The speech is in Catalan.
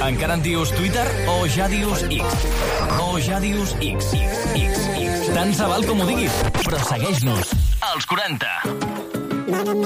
Encara en dius Twitter o ja dius X? O ja dius X. Tant se val com ho diguis, però segueix-nos. Als 40.